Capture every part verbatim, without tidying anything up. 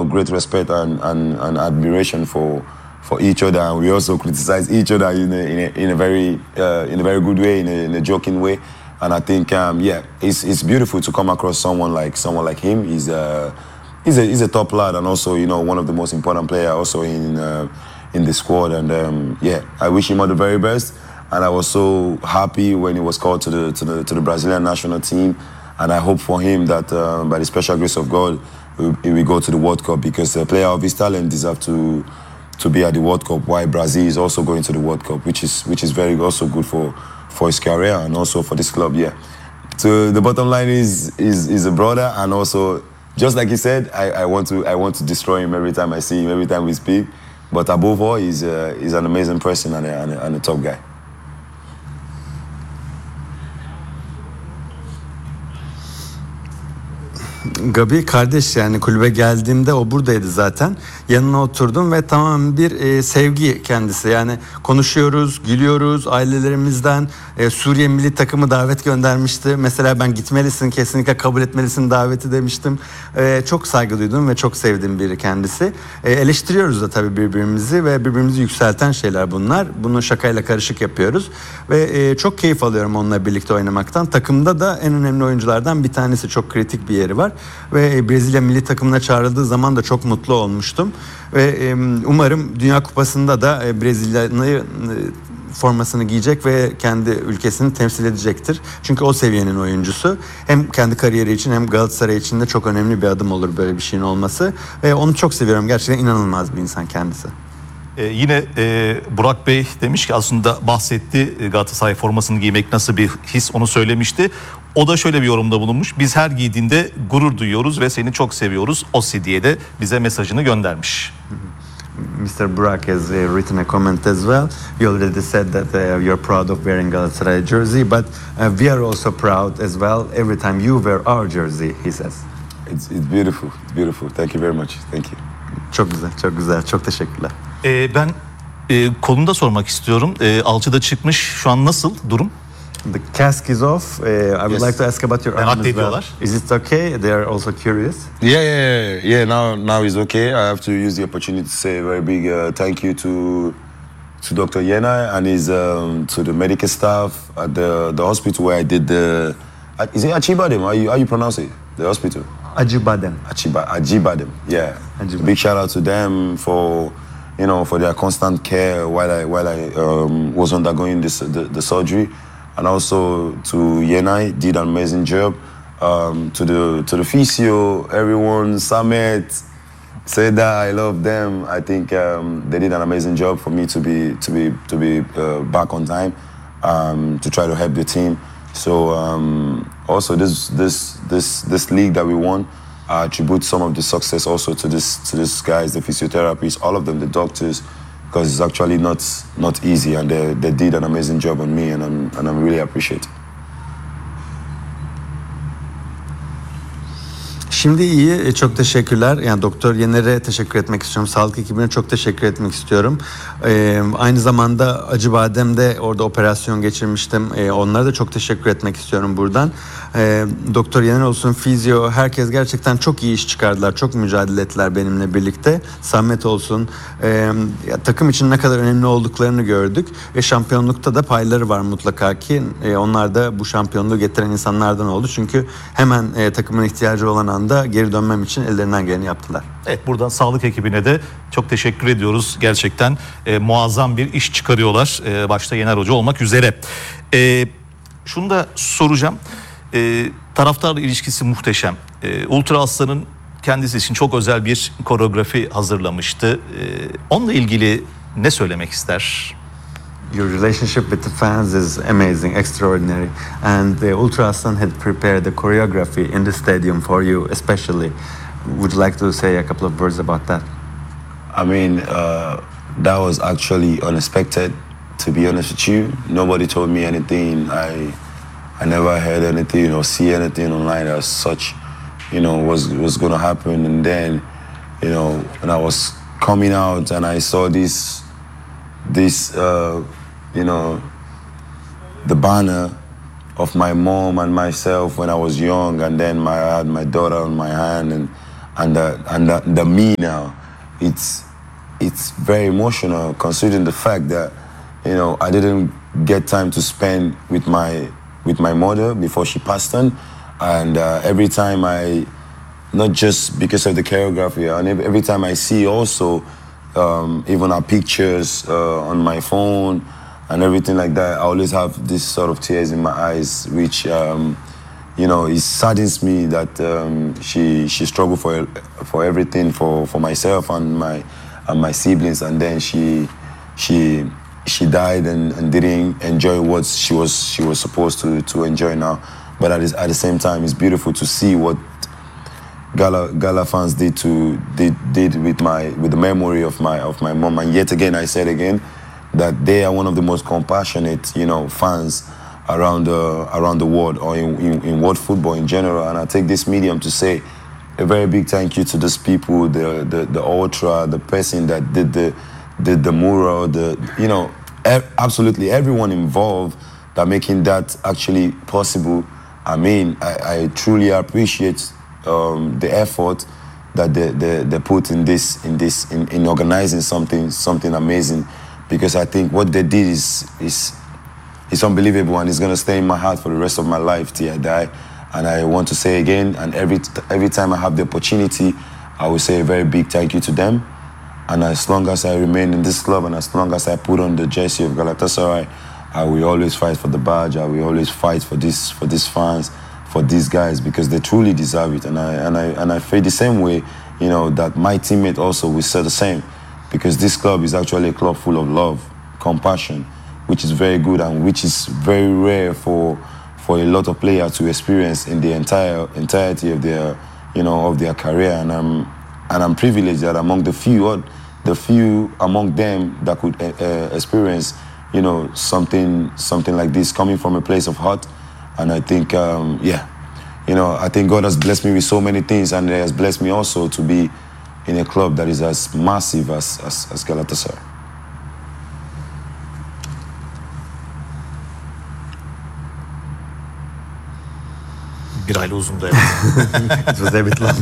great respect and, and, and admiration for for each other, and we also criticize each other in a, in a, in a very uh, in a very good way, in a, in a joking way. And I think, um, yeah, it's it's beautiful to come across someone like someone like him. He's a he's a he's a top lad, and also, you know, one of the most important players also in uh, in the squad. And um, yeah, I wish him all the very best. And I was so happy when he was called to the to the to the Brazilian national team. And I hope for him that uh, by the special grace of God, he will go to the World Cup, because a player of his talent deserves to. to be at the World Cup, while Brazil is also going to the World Cup, which is which is very also good for, for his career and also for this club, yeah. So the bottom line is is is a brother, and also, just like he said, I, I want to I want to destroy him every time I see him, every time we speak. But above all, he's uh, he's an amazing person and a, and a, and a top guy. Gabi kardeş, yani kulübe geldiğimde o buradaydı zaten. Yanına oturdum ve tamamen bir e, sevgi kendisi. Yani konuşuyoruz, gülüyoruz, ailelerimizden. E, Suriye milli takımı davet göndermişti. Mesela ben gitmelisin, kesinlikle kabul etmelisin daveti demiştim. E, çok saygı duydum ve çok sevdiğim biri kendisi. E, eleştiriyoruz da tabii birbirimizi ve birbirimizi yükselten şeyler bunlar. Bunu şakayla karışık yapıyoruz. Ve e, çok keyif alıyorum onunla birlikte oynamaktan. Takımda da en önemli oyunculardan bir tanesi, çok kritik bir yeri var. Ve Brezilya milli takımına çağrıldığı zaman da çok mutlu olmuştum. Ve umarım Dünya Kupası'nda da Brezilya'nın formasını giyecek ve kendi ülkesini temsil edecektir. Çünkü o seviyenin oyuncusu. Hem kendi kariyeri için hem Galatasaray için de çok önemli bir adım olur böyle bir şeyin olması. Ve onu çok seviyorum. Gerçekten inanılmaz bir insan kendisi. Ee, yine e, Burak Bey demiş ki, aslında bahsetti Galatasaray formasını giymek nasıl bir his, onu söylemişti. O da şöyle bir yorumda bulunmuş: biz her giydiğinde gurur duyuyoruz ve seni çok seviyoruz Ossi diye de bize mesajını göndermiş. mister Burak has uh, written a comment as well. You already said that uh, you're proud of wearing Galatasaray jersey, but uh, we are also proud as well every time you wear our jersey, he says. It's, it's beautiful, it's beautiful. Thank you very much. Thank you. Çok güzel, çok güzel. Çok teşekkürler. Ee, ben e, kolunda sormak istiyorum. E, alçıda çıkmış. Şu an nasıl durum? The cask is off. Uh, I would Yes. like to ask about your arm as well. ediyorlar. Is it okay? They are also curious. Yeah, yeah, yeah. Yeah, now now he's okay. I have to use the opportunity to say a very big uh, thank you to to Doctor Yena and his um, to the medical staff at the the hospital where I did the. Is it Achibadem? How you how you pronounce it? The hospital. Acıbadem. Achiba, Ajibadem, yeah. Ajibadem. Big shout out to them for, you know, for their constant care while I while I um, was undergoing this the, the surgery, and also to Yenai, did an amazing job. Um, to the to the physio, everyone, Samet, said that I love them. I think um, they did an amazing job for me to be to be to be uh, back on time, um, to try to help the team. So um, also this this this this league that we won, I attribute some of the success also to this to this guys, the physiotherapists, all of them, the doctors, because it's actually not not easy, and they they did an amazing job on me, and I'm and I'm really appreciate it. Şimdi iyi, çok teşekkürler. Yani Doktor Yener'e teşekkür etmek istiyorum. Sağlık ekibine çok teşekkür etmek istiyorum. Ee, aynı zamanda Acıbadem'de orada operasyon geçirmiştim. Ee, onlara da çok teşekkür etmek istiyorum buradan. Ee, Doktor Yener olsun, fizyo, herkes gerçekten çok iyi iş çıkardılar. Çok mücadele ettiler benimle birlikte. Samet olsun. Ee, ya, takım için ne kadar önemli olduklarını gördük. Ve şampiyonlukta da payları var mutlaka ki. Ee, onlar da bu şampiyonluğu getiren insanlardan oldu. Çünkü hemen e, takımın ihtiyacı olan anda geri dönmem için ellerinden geleni yaptılar. Evet, buradan sağlık ekibine de çok teşekkür ediyoruz. Gerçekten e, muazzam bir iş çıkarıyorlar. E, başta Yener Hoca olmak üzere. E, şunu da soracağım. E, taraftarla ilişkisi muhteşem. E, Ultra Aslan'ın kendisi için çok özel bir koreografi hazırlamıştı. E, onunla ilgili ne söylemek ister? Your relationship with the fans is amazing, extraordinary. And uh, Ultra Aslan had prepared a choreography in the stadium for you especially. Would you like to say a couple of words about that? I mean, uh, that was actually unexpected, to be honest with you. Nobody told me anything. I I never heard anything or see anything online as such, you know, was was going to happen. And then, you know, when I was coming out and I saw this, this, uh, you know, the banner of my mom and myself when I was young, and then my, I had my daughter on my hand, and and the, and the, the me now, it's it's very emotional considering the fact that, you know, I didn't get time to spend with my with my mother before she passed on, and uh, every time I, not just because of the choreography, and every, every time I see also, um, even our pictures uh, on my phone and everything like that, I always have this sort of tears in my eyes, which, um, you know, it saddens me that um, she she struggled for for everything for, for myself and my and my siblings, and then she she. She died and, and didn't enjoy what she was she was supposed to to enjoy now. But at, at the same time, it's beautiful to see what Gala Gala fans did to did did with my with the memory of my of my mom. And yet again, I said again that they are one of the most compassionate, you know, fans around the around the world, or in, in, in world football in general. And I take this medium to say a very big thank you to those people, the the, the ultra, the person that did the did the mural, the, you know, absolutely everyone involved that making that actually possible. I mean, I, I truly appreciate um, the effort that they, they, they put in this, in this, in, in organizing something, something amazing, because I think what they did is, is, is unbelievable, and it's gonna stay in my heart for the rest of my life till I die. And I want to say again, and every every time I have the opportunity, I will say a very big thank you to them. And as long as I remain in this club, and as long as I put on the jersey of Galatasaray, I will always fight for the badge. I will always fight for this, for these fans, for these guys, because they truly deserve it. And I and I and I feel the same way, you know, that my teammate also will say the same, because this club is actually a club full of love, compassion, which is very good and which is very rare for for a lot of players to experience in the entire entirety of their, you know, of their career. And I'm and I'm privileged that among the few. the few among them that could uh, uh, experience, you know, something something like this coming from a place of heart. And I think, um, yeah, you know, I think God has blessed me with so many things, and He has blessed me also to be in a club that is as massive as, as, as Galatasaray. Bir ayla uzundu. It was a bit long.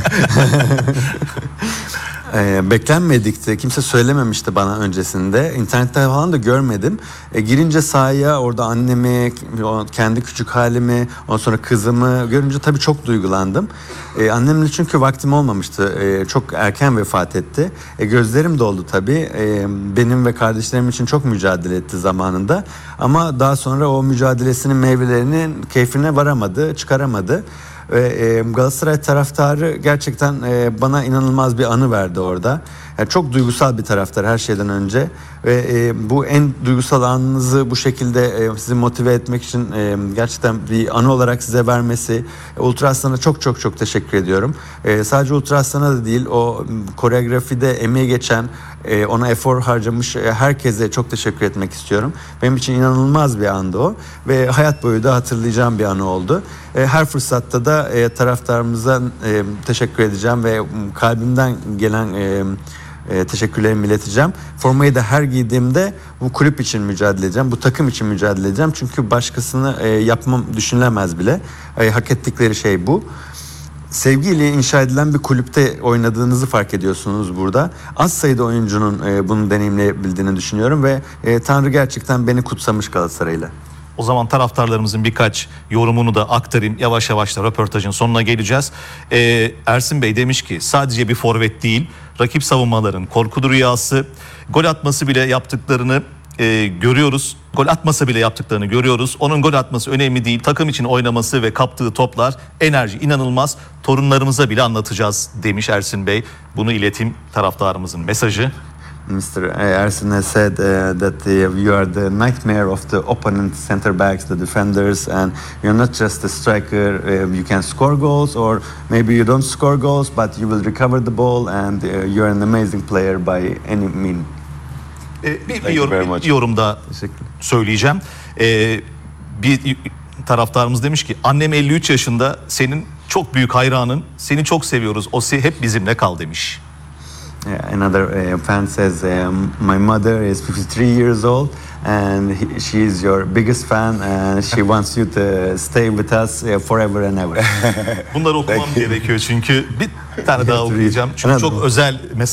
E, beklenmedikti. Kimse söylememişti bana öncesinde. İnternette falan da görmedim. E, girince sahaya orada annemi, o kendi küçük halimi, ondan sonra kızımı görünce tabii çok duygulandım. E, annemle çünkü vaktim olmamıştı. E, çok erken vefat etti. E, gözlerim doldu tabii. E, benim ve kardeşlerim için çok mücadele etti zamanında. Ama daha sonra o mücadelesinin meyvelerinin keyfine varamadı, çıkaramadı. Ve Galatasaray taraftarı gerçekten bana inanılmaz bir anı verdi orada. Yani çok duygusal bir taraftar her şeyden önce. Ve bu en duygusal anınızı bu şekilde sizi motive etmek için gerçekten bir anı olarak size vermesi, Ultra Aslan'a çok çok çok teşekkür ediyorum. Sadece Ultra Aslan'a da değil, o koreografide emeği geçen, ona efor harcamış herkese çok teşekkür etmek istiyorum. Benim için inanılmaz bir andı o ve hayat boyu da hatırlayacağım bir anı oldu. Her fırsatta da taraftarımıza teşekkür edeceğim ve kalbimden gelen teşekkürlerimi ileteceğim. Formayı da her giydiğimde bu kulüp için mücadele edeceğim, bu takım için mücadele edeceğim. Çünkü başkasını yapmam düşünülemez bile. Hak ettikleri şey bu. Sevgiyle inşa edilen bir kulüpte oynadığınızı fark ediyorsunuz burada. Az sayıda oyuncunun e, bunu deneyimleyebildiğini düşünüyorum ve e, Tanrı gerçekten beni kutsamış Galatasaray'la. O zaman taraftarlarımızın birkaç yorumunu da aktarayım. Yavaş yavaş da röportajın sonuna geleceğiz. Ee, Ersin Bey demiş ki sadece bir forvet değil, rakip savunmaların korkudu rüyası, gol atması bile yaptıklarını e, görüyoruz. Gol atmasa bile yaptıklarını görüyoruz. Onun gol atması önemli değil. Takım için oynaması ve kaptığı toplar, enerji inanılmaz. Torunlarımıza bile anlatacağız demiş Ersin Bey. Bunu ileteyim, taraftarımızın mesajı. Mister Ersin has said uh, that uh, you are the nightmare of the opponent center backs, the defenders, and you're not just a striker. Uh, you can score goals, or maybe you don't score goals, but you will recover the ball, and uh, you're an amazing player by any mean. Ee, bir, bir, yorum, bir yorum daha söyleyeceğim. Ee, bir taraftarımız demiş ki annem elli üç yaşında, senin çok büyük hayranın, seni çok seviyoruz, o hep bizimle kal demiş. Yeah, another uh, fan says, um, my mother is fifty-three years old and he, she is your biggest fan and she wants you to stay with us uh, forever and ever. Bunları okumam gerekiyor çünkü bir tane daha okuyacağım. Çünkü Another çok one. özel